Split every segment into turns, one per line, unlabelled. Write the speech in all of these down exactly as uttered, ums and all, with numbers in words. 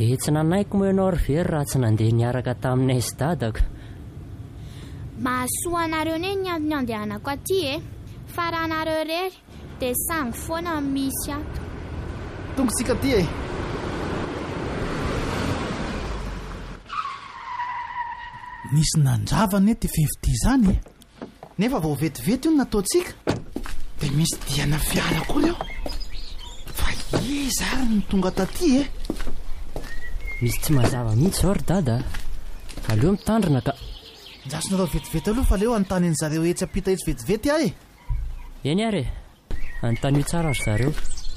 dia tsy nanaiko moa ianao ry very raha tsy nandeha niaraka taminay sy dadako.
Mahasoa anareo ne ny antony andehanako aty e, fa raha anareo rery dia sangy foana misy ato.
Tongosika aty e. Nisy nandravana ty fevity izany, nefa vao vetivety io nataontsika dia misy diana fiara koa reo. Fa iza ary ny tonga taty e.
Misy tsy mazava mihitsy zao ry dada, aleo mitandrina ka.
Ndrasonareo vetivety aloha fa leo anontany an'zareo etsy ampita etsy vetivety ahy e.
Eny ary anontany tsara ry zareo.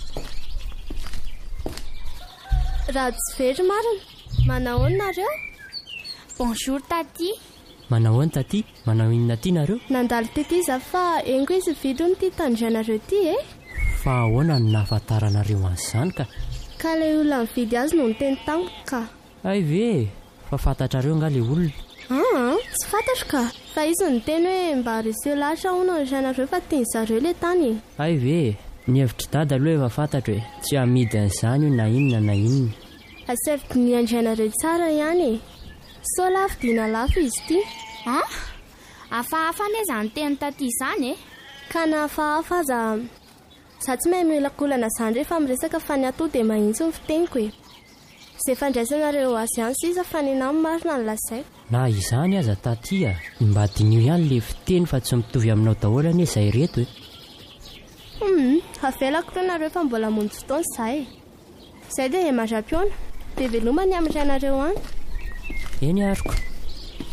Raha tsy very marina, manao nareo?
Bonjour taty.
Manao any taty, manao inona ty nareo?
Nandalo tety iza fa engo izy vidony ty tandrianareo ty e.
Fa ahoana no nahafantaranareo an'izany ka?
Ka ilay olona mividy azy no niteny tamiko ka.
Ay ve, fa fantatrareo nga ilay olona?
Ah, tsy fantatro ka. Fa izy niteny hoe mba reseo lahatra hono ny zanareo fa tiany zareo ilay tany.
Ay ve, ny hevitry dada aloha efa fantatro hoe tsy hamidy an'izany io na inona na inona.
Asafidy ny andrianareo tsara ihany e. So lafo dina lafo izy ty.
Ah, hafahafa ne izany teny taty izany e.
Ka na hafahafa aza, za tsy mahay miolakolana izany rehefa miresaka fa ny atao dia mahitsy ny fiteniko e. Izay fandraisanareo azy ihany sisa fa ny nahy marina ny lazaiko.
Na izany aza taty a, mba dinio ihany le fiteny fa tsy mitovy aminao daholo anie izay reto e.
Hmm, avelako koa nareo fa mbola monjy fotoana izay. Izay dia mandra-piona, dia velomany amin'ny ranareo any.
Eny ariko.